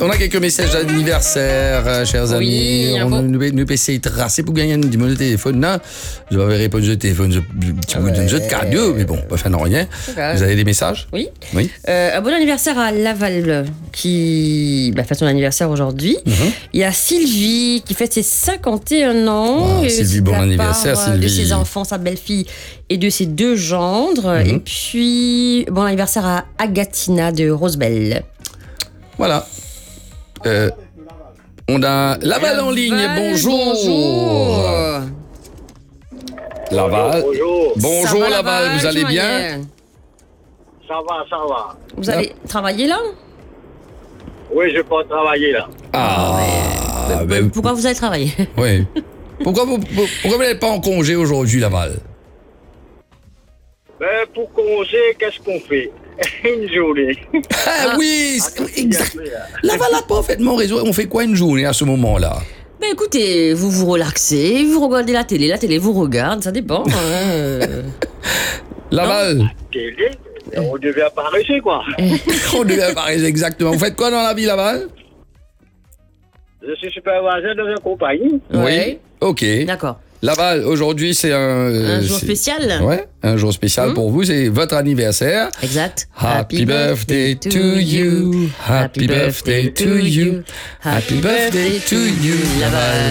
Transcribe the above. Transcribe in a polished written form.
On a quelques messages d'anniversaire, chers amis. On nous peut essayer de tracer pour gagner un numéro de téléphone. Là, je vais répondre au téléphone, petit bout d'un jeu de cadeau, mais bon, pas faire rien. Vous avez des messages? Oui. Oui. Un bon anniversaire à Laval qui fête son anniversaire aujourd'hui. Il y a Sylvie qui fête ses 51 ans. Oh, Sylvie, bon anniversaire, Sylvie. De ses enfants, sa belle-fille et de ses 2 gendres. Et puis, bon anniversaire à Agatina de Rosebelle. Voilà. On a Laval en ligne. Bonjour. Laval. Bonjour va, Laval, vous allez bien? Ça va. Vous allez travailler là? Oui, je peux travailler là. Pourquoi vous allez travailler? Oui. Pourquoi vous n'êtes pas en congé aujourd'hui, Laval? Pour congé, qu'est-ce qu'on fait? Une journée. Ah oui, exact. Laval a parfaitement raison. On fait quoi une journée à ce moment-là? Écoutez, vous vous relaxez, vous regardez la télé vous regarde, ça dépend. Laval. Télé, on devient paresseux, quoi. On devient pareil, exactement. Vous faites quoi dans la vie, Laval? Je suis superviseur dans une compagnie. Oui. Ok. D'accord. Laval, aujourd'hui, c'est Un jour spécial. Ouais, un jour spécial pour vous. C'est votre anniversaire. Exact. Happy birthday to you. Happy birthday to you. Happy birthday to you, Laval.